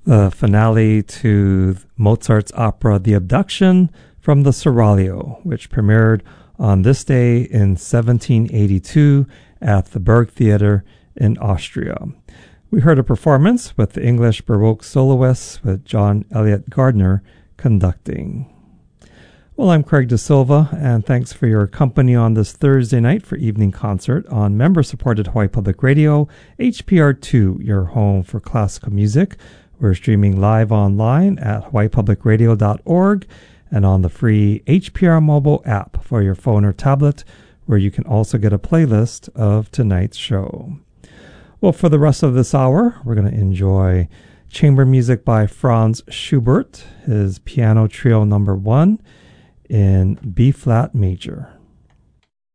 the finale to Mozart's opera The Abduction from the Seraglio, which premiered on this day in 1782 at the Burg Theater in Austria. We heard a performance with the English Baroque soloists with John Elliott Gardner conducting. Well, I'm Craig De Silva, and thanks for your company on this Thursday night for Evening Concert on member-supported Hawaii Public Radio, HPR2, your home for classical music. We're streaming live online at hawaiipublicradio.org and on the free HPR mobile app for your phone or tablet, where you can also get a playlist of tonight's show. Well, for the rest of this hour, we're going to enjoy chamber music by Franz Schubert, his Piano Trio No. 1 in B-flat major.